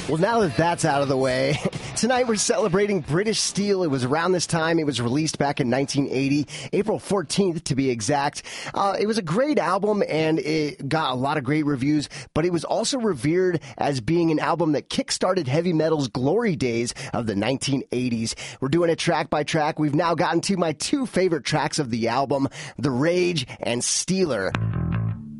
Well, now that that's out of the way, tonight we're celebrating British Steel. It was around this time. It was released back in 1980, April 14th to be exact. It was a great album, and it got a lot of great reviews, but it was also revered as being an album that kickstarted heavy metal's glory days of the 1980s. We're doing it track by track. We've now gotten to my two favorite tracks of the album, The Rage and Steeler.